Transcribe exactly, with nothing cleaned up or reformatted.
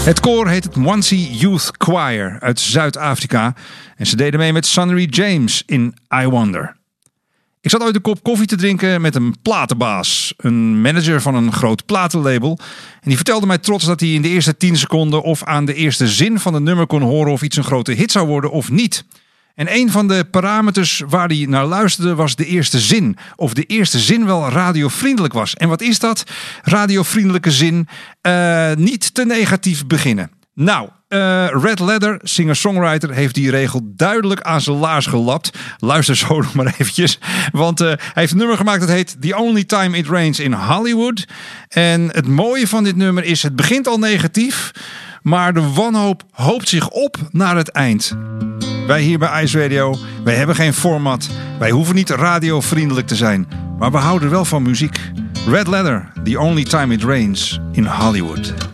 Het koor heet het Mwanzi Youth Choir uit Zuid-Afrika. En ze deden mee met Sunnery James in I Wonder. Ik zat ooit een kop koffie te drinken met een platenbaas. Een manager van een groot platenlabel. En die vertelde mij trots dat hij in de eerste tien seconden of aan de eerste zin van het nummer kon horen of iets een grote hit zou worden of niet. En een van de parameters waar hij naar luisterde was de eerste zin. Of de eerste zin wel radiovriendelijk was. En wat is dat? Radiovriendelijke zin. Uh, niet te negatief beginnen. Nou, uh, Red Leather, singer-songwriter, heeft die regel duidelijk aan zijn laars gelapt. Luister zo nog maar eventjes. Want uh, hij heeft een nummer gemaakt dat heet The Only Time It Rains in Hollywood. En het mooie van dit nummer is, het begint al negatief, maar de wanhoop hoopt zich op naar het eind. Wij hier bij Ice Radio, wij hebben geen format. Wij hoeven niet radiovriendelijk te zijn. Maar we houden wel van muziek. Red Leather, The Only Time It Rains in Hollywood.